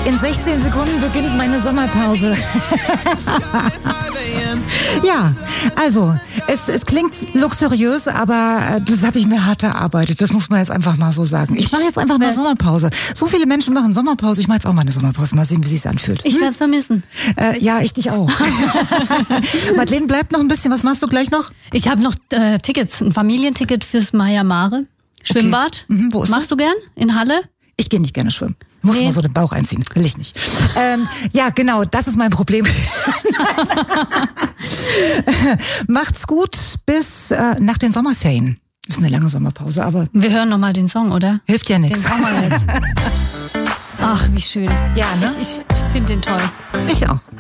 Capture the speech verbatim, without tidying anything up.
In sechzehn Sekunden beginnt meine Sommerpause. Ja, also, es, es klingt luxuriös, aber das habe ich mir hart erarbeitet. Das muss man jetzt einfach mal so sagen. Ich mache jetzt einfach mal Sommerpause. So viele Menschen machen Sommerpause. Ich mache jetzt auch mal eine Sommerpause. Mal sehen, wie sich's anfühlt. Ich werde es vermissen. Äh, ja, ich dich auch. Madeleine, bleibt noch ein bisschen. Was machst du gleich noch? Ich habe noch äh, Tickets, ein Familienticket fürs Maya Mare. Schwimmbad. Okay. Mhm, wo ist Machst das? du gern? In Halle? Ich gehe nicht gerne schwimmen. Muss Nee. mal so den Bauch einziehen. Will ich nicht. ähm, ja, genau, das ist mein Problem. Macht's gut bis äh, nach den Sommerferien. Ist eine lange Sommerpause, aber Wir hören nochmal den Song, oder? hilft ja Den nichts. Song mal jetzt. Ach, wie schön. Ja, ne? Ich, ich, ich finde den toll. Ich auch.